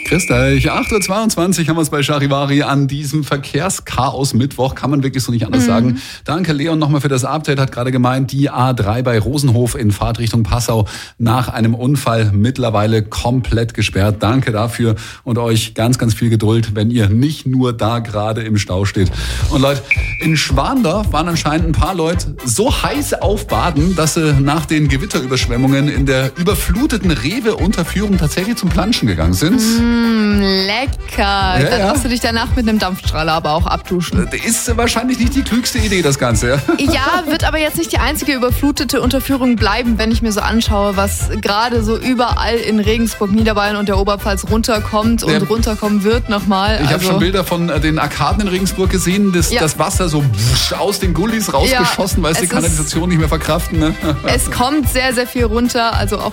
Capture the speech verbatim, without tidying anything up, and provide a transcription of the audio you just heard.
Grüßt euch, acht Uhr zweiundzwanzig haben wir es bei Charivari an diesem Verkehrschaos-Mittwoch, kann man wirklich so nicht anders mhm. sagen. Danke Leon nochmal für das Update, hat gerade gemeint, die A drei bei Rosenhof in Fahrtrichtung Passau nach einem Unfall mittlerweile komplett gesperrt. Danke dafür und euch ganz, ganz viel Geduld, wenn ihr nicht nur da gerade im Stau steht. Und Leute, in Schwandorf waren anscheinend ein paar Leute so heiß auf Baden, dass sie nach den Gewitterüberschwemmungen in der überfluteten Rewe-Unterführung tatsächlich zum Planschen gegangen sind. Mm. Lecker. Ja, da darfst ja. du dich danach mit einem Dampfstrahler aber auch abduschen. Ist wahrscheinlich nicht die klügste Idee, das Ganze. Ja, ja, wird aber jetzt nicht die einzige überflutete Unterführung bleiben, wenn ich mir so anschaue, was gerade so überall in Regensburg, Niederbayern und der Oberpfalz runterkommt und ja. runterkommen wird nochmal. Ich also habe schon Bilder von den Arkaden in Regensburg gesehen, das, ja. das Wasser so aus den Gullis rausgeschossen, ja, weil es die Kanalisation nicht mehr verkraften. Ne? Es kommt sehr, sehr viel runter, also auch